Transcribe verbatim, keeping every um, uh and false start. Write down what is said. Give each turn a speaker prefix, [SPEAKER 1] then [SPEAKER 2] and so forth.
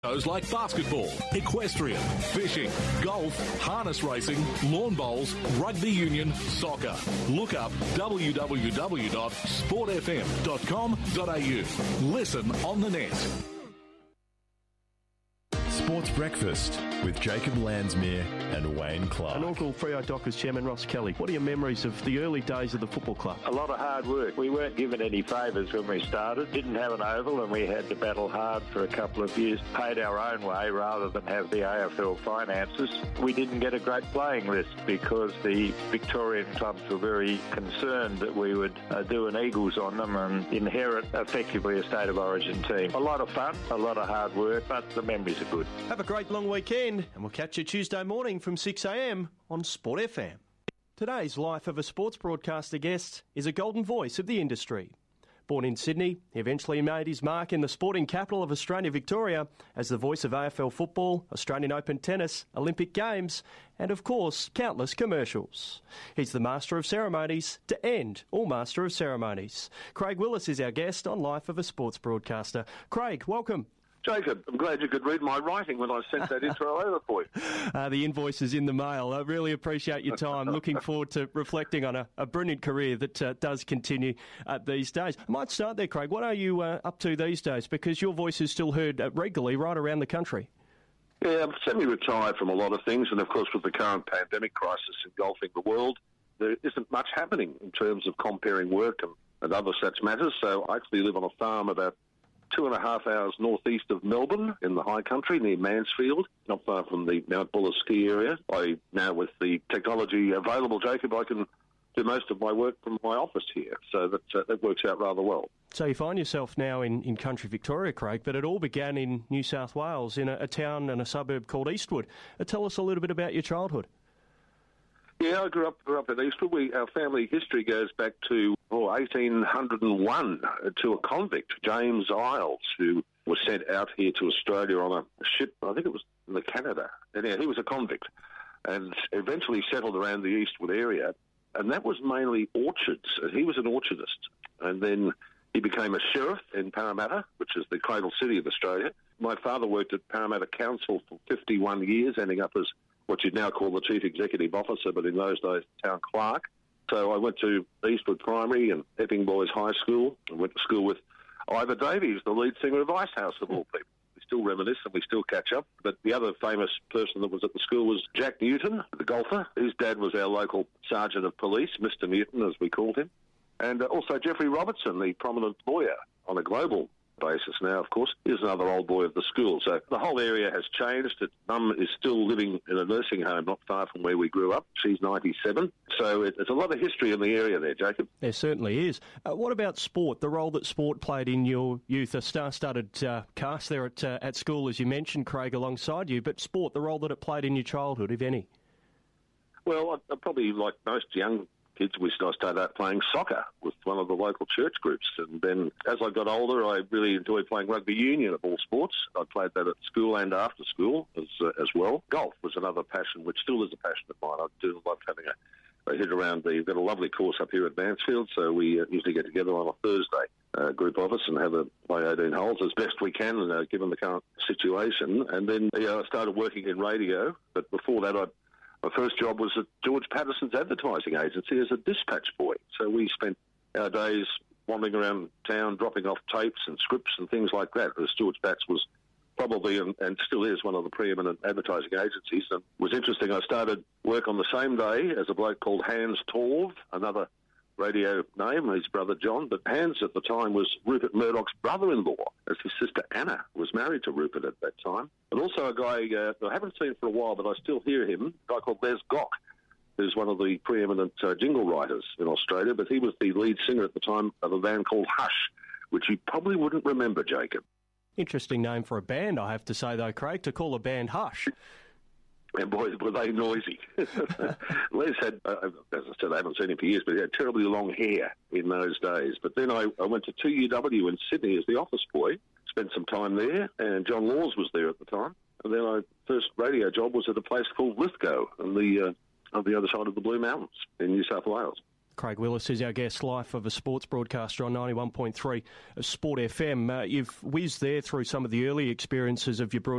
[SPEAKER 1] Shows like basketball, equestrian, fishing, golf, harness racing, lawn bowls, rugby union, soccer. Look up w w w dot sport f m dot com dot a u. Listen on the net.
[SPEAKER 2] Sports Breakfast with Jacob Landsmere and Wayne Clark.
[SPEAKER 3] Inaugural Freo Dockers Chairman Ross Kelly. What are your memories of the early days of the football club?
[SPEAKER 4] A lot of hard work. We weren't given any favours when we started. Didn't have an oval and we had to battle hard for a couple of years. Paid our own way rather than have the A F L finances. We didn't get a great playing list because the Victorian clubs were very concerned that we would uh, do an Eagles on them and inherit effectively a state of origin team. A lot of fun, a lot of hard work, but the memories are good.
[SPEAKER 3] Have a great long weekend, and we'll catch you Tuesday morning from six a m on Sport F M. Today's Life of a Sports Broadcaster guest is a golden voice of the industry. Born in Sydney, he eventually made his mark in the sporting capital of Australia, Victoria, as the voice of A F L football, Australian Open tennis, Olympic Games, and of course, countless commercials. He's the Master of Ceremonies to end all Master of Ceremonies. Craig Willis is our guest on Life of a Sports Broadcaster. Craig, welcome.
[SPEAKER 5] Jacob, I'm glad you could read my writing when I sent that intro over for you.
[SPEAKER 3] Uh, the invoice is in the mail. I really appreciate your time. Looking forward to reflecting on a, a brilliant career that uh, does continue uh, these days. I might start there, Craig. What are you uh, up to these days? Because your voice is still heard uh, regularly right around the country.
[SPEAKER 5] Yeah, I'm semi-retired from a lot of things, and of course with the current pandemic crisis engulfing the world, there isn't much happening in terms of comparing work and, and other such matters. So I actually live on a farm about two and a half hours northeast of Melbourne in the high country near Mansfield, not far from the Mount Buller ski area. I now, with the technology available, Jacob, I can do most of my work from my office here, so that uh, that works out rather well.
[SPEAKER 3] So you find yourself now in, in country Victoria, Craig, but it all began in New South Wales, in a, a town and a suburb called Eastwood. Uh, tell us a little bit about your childhood.
[SPEAKER 5] Yeah, I grew up grew up in Eastwood. We, our family history goes back to oh, eighteen oh one, to a convict, James Isles, who was sent out here to Australia on a ship, I think it was in the Canada. And yeah, he was a convict and eventually settled around the Eastwood area. And that was mainly orchards. He was an orchardist. And then he became a sheriff in Parramatta, which is the cradle city of Australia. My father worked at Parramatta Council for fifty-one years, ending up as what you'd now call the Chief Executive Officer, but in those days, Town Clerk. So I went to Eastwood Primary and Epping Boys High School. I went to school with Ivor Davies, the lead singer of Icehouse, of all people. We still reminisce and we still catch up. But the other famous person that was at the school was Jack Newton, the golfer. His dad was our local Sergeant of Police, Mister Newton, as we called him. And uh, also Jeffrey Robertson, the prominent lawyer on a global basis now, of course, is another old boy of the school. So the whole area has changed. Mum is still living in a nursing home not far from where we grew up. She's ninety-seven. So it, there's a lot of history in the area there, Jacob.
[SPEAKER 3] There certainly is. Uh, what about sport, the role that sport played in your youth? A star-studded uh, cast there at, uh, at school, as you mentioned, Craig, alongside you, but sport, the role that it played in your childhood, if any?
[SPEAKER 5] Well, I, I probably, like most young kids, we I started out playing soccer with one of the local church groups. And then as I got older, I really enjoyed playing rugby union of all sports. I played that at school and after school as uh, as well. Golf was another passion, which still is a passion of mine. I do love having a, a hit around the... We've got a lovely course up here at Mansfield, so we uh, usually get together on a Thursday, a uh, group of us, and have a play eighteen holes as best we can, uh, given the current situation. And then yeah, I started working in radio, but before that I My first job was at George Patterson's advertising agency as a dispatch boy. So we spent our days wandering around town, dropping off tapes and scripts and things like that, as George Patts was probably, and, and still is, one of the preeminent advertising agencies. And it was interesting, I started work on the same day as a bloke called Hans Torv, another radio name, his brother John, but Hans at the time was Rupert Murdoch's brother-in-law, as his sister Anna was married to Rupert at that time. But also a guy uh, I haven't seen for a while, but I still hear him, a guy called Les Gock, who's one of the preeminent uh, jingle writers in Australia, but he was the lead singer at the time of a band called Hush, which you probably wouldn't remember, Jacob.
[SPEAKER 3] Interesting name for a band, I have to say, though, Craig, to call a band Hush.
[SPEAKER 5] And boy, were they noisy. Les had, uh, as I said, I haven't seen him for years, but he had terribly long hair in those days. But then I, I went to two U W in Sydney as the office boy, spent some time there, and John Laws was there at the time. And then my first radio job was at a place called Lithgow on the, uh, on the other side of the Blue Mountains in New South Wales.
[SPEAKER 3] Craig Willis is our guest, Life of a Sports Broadcaster on ninety-one point three Sport F M. Uh, you've whizzed there through some of the early experiences of your broadcast